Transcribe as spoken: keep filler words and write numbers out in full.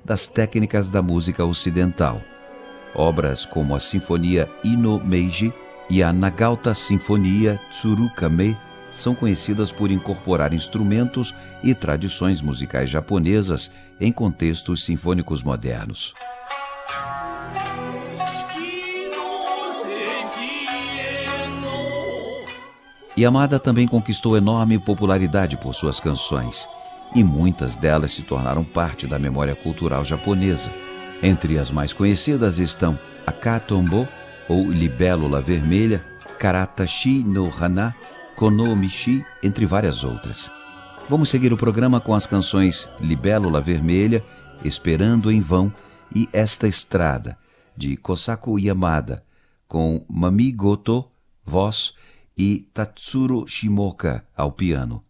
das técnicas da música ocidental. Obras como a Sinfonia Ino Meiji e a Nagauta Sinfonia Tsurukame são conhecidas por incorporar instrumentos e tradições musicais japonesas em contextos sinfônicos modernos. Yamada também conquistou enorme popularidade por suas canções, e muitas delas se tornaram parte da memória cultural japonesa. Entre as mais conhecidas estão Akatombo, ou Libélula Vermelha, Karatashi no Hana, Konomichi, entre várias outras. Vamos seguir o programa com as canções Libélula Vermelha, Esperando em Vão e Esta Estrada, de Kosaku Yamada, com Mami Goto, voz, e Tatsuro Shimoka ao piano.